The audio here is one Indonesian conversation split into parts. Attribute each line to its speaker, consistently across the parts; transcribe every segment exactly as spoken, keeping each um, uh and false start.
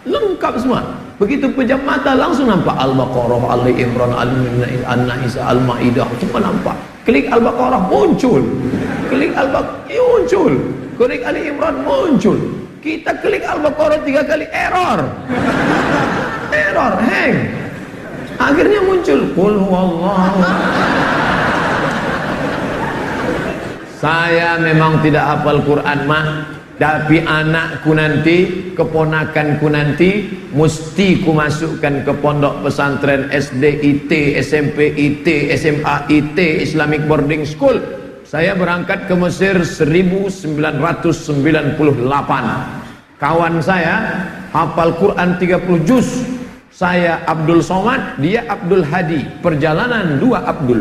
Speaker 1: lengkap semua. Begitu pejam mata langsung nampak Al-Baqarah, Ali Imran, An-Nisa, Al-Maidah, semua nampak. Klik Al-Baqarah muncul, klik Al-Baqarah muncul, klik Ali Imran muncul. Kita klik Al-Baqarah tiga kali error, error, hang. Akhirnya muncul Qul huwallahu. Saya memang tidak hafal Quran mah, tapi anakku nanti, keponakanku nanti mesti ku masukkan ke pondok pesantren S D I T, S M P I T, S M A I T, Islamic Boarding School. Saya berangkat ke Mesir seribu sembilan ratus sembilan puluh delapan. Kawan saya hafal Quran tiga puluh juz. Saya Abdul Somad, dia Abdul Hadi. Perjalanan dua Abdul.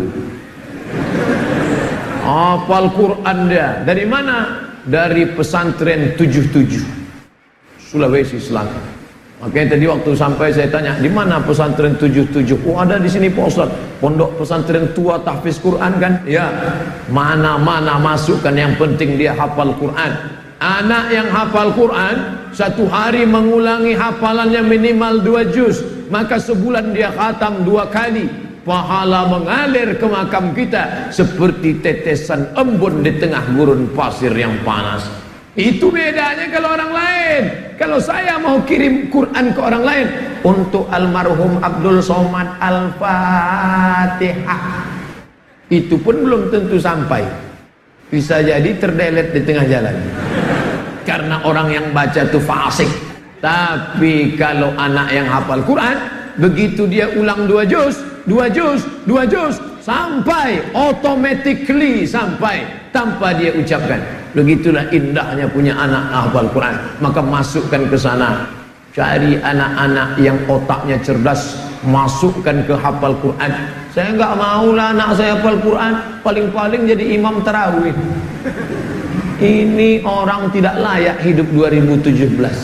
Speaker 1: Hafal Quran dia. Dari mana? Dari pesantren tujuh tujuh Sulawesi Selatan. Makanya tadi waktu sampai saya tanya, di mana pesantren tujuh tujuh? Oh, ada di sini Pak Ustaz. Pondok pesantren tua tahfiz Quran kan? Ya. Mana-mana masukkan, yang penting dia hafal Quran. Anak yang hafal Quran satu hari mengulangi hafalannya minimal dua juz, maka sebulan dia khatam dua kali. Pahala mengalir ke makam kita seperti tetesan embun di tengah gurun pasir yang panas. Itu bedanya kalau orang lain. Kalau saya mau kirim Quran ke orang lain, untuk almarhum Abdul Somad Al-Fatihah, itu pun belum tentu sampai. Bisa jadi terdelet di tengah jalan, karena orang yang baca itu fasik. Tapi kalau anak yang hafal Quran, begitu dia ulang dua juz, dua juz, dua juz, sampai automatically sampai tanpa dia ucapkan. Begitulah indahnya punya anak hafal Quran. Maka masukkan ke sana, cari anak-anak yang otaknya cerdas, masukkan ke hafal Quran. Saya enggak maulah anak saya hafal Quran, paling-paling jadi imam tarawih. Ini orang tidak layak hidup dua ribu tujuh belas.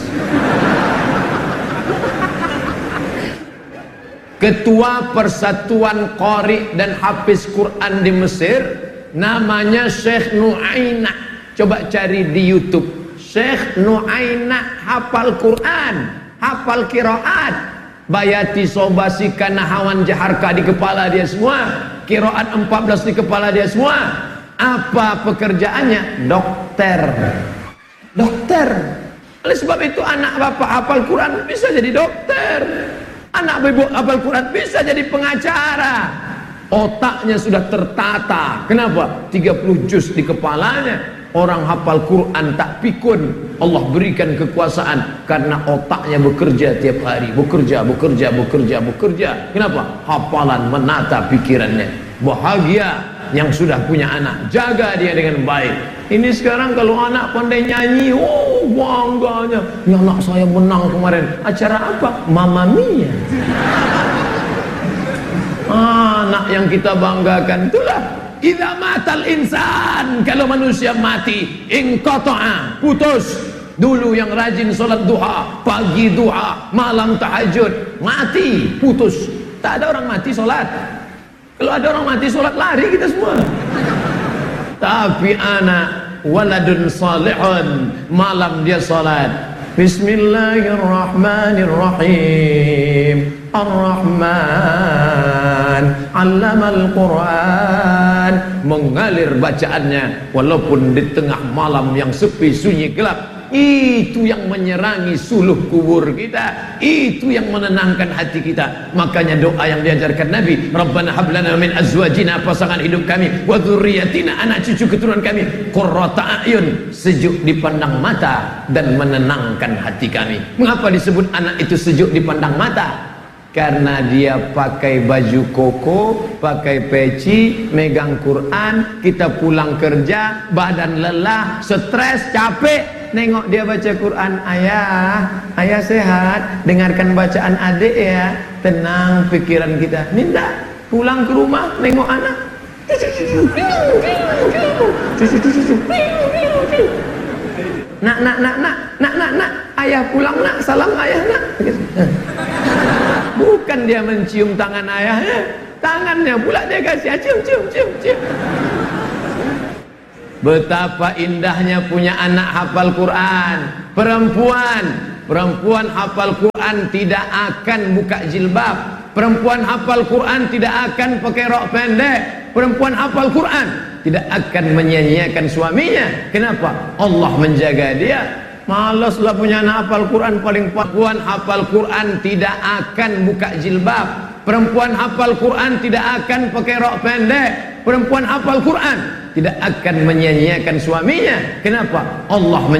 Speaker 1: Ketua Persatuan Qari dan Hafiz Quran di Mesir namanya Syekh Nu'ainah. Coba cari di YouTube. Syekh Nu'ainah hafal Quran, hafal qiraat. Bayati Sobasi Kanahawan Jaharka di kepala dia semua, qiraat empat belas di kepala dia semua. Apa pekerjaannya? Dokter. Dokter. Oleh sebab itu anak bapak hafal Quran bisa jadi dokter. Anak ibu hafal Quran bisa jadi pengacara. Otaknya sudah tertata. Kenapa? tiga puluh juz di kepalanya. Orang hafal Quran tak pikun, Allah berikan kekuasaan karena otaknya bekerja tiap hari, bekerja, bekerja, bekerja, bekerja. Kenapa? Hafalan menata pikirannya. Bahagia yang sudah punya anak, jaga dia dengan baik. Ini sekarang kalau anak pandai nyanyi, oh bangganya, ya anak saya menang kemarin. Acara apa? Mamma Mia. Anak yang kita banggakan itulah. Idza matal insan, kalau manusia mati, inqata'a, putus. Dulu yang rajin sholat duha, pagi duha, malam tahajud, mati, putus. Tak ada orang mati sholat. Kalau ada orang mati sholat, lari kita semua. Tapi anak waladun salihun, malam dia sholat. Bismillahirrahmanirrahim. Ar-Rahman 'allamal Quran, mengalir bacaannya walaupun di tengah malam yang sepi sunyi gelap. Itu yang menyerangi suluh kubur kita, itu yang menenangkan hati kita. Makanya doa yang diajarkan Nabi, Rabbana hablana min azwajina, pasangan hidup kami, wa dzurriyyatina, anak cucu keturunan kami, qurrata a'yun, sejuk dipandang mata dan menenangkan hati kami. Mengapa disebut anak itu sejuk dipandang mata? Karena dia pakai baju koko, pakai peci, megang Quran. Kita pulang kerja, badan lelah, stres, capek, nengok dia baca Quran. Ayah, ayah sehat, dengarkan bacaan adik ya. Tenang pikiran kita. Minta pulang ke rumah, nengok anak. Nak, nak, nak, nak, nak, nak, nak, ayah pulang nak, salam ayah nak. Bukan dia mencium tangan ayahnya, tangannya pula dia kasih cium, cium, cium, cium. Betapa indahnya punya anak hafal Quran. Perempuan, Perempuan hafal Quran tidak akan buka jilbab. Perempuan hafal Quran tidak akan pakai rok pendek. Perempuan hafal Quran tidak akan menyanyiakan suaminya. Kenapa? Allah menjaga dia. Malaslah punya anak hafal Quran paling. Perempuan hafal Quran tidak akan buka jilbab. Perempuan hafal Quran tidak akan pakai rok pendek. Perempuan hafal Quran tidak akan menyanyiakan suaminya. Kenapa? Allah menjaga